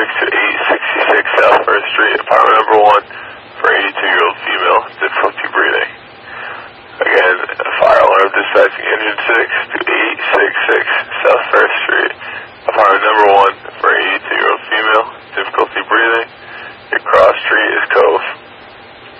to 866 South First Street, apartment number 1, for 82-year-old female, difficulty breathing. Again, fire alarm dispatching engine 6 to 866 South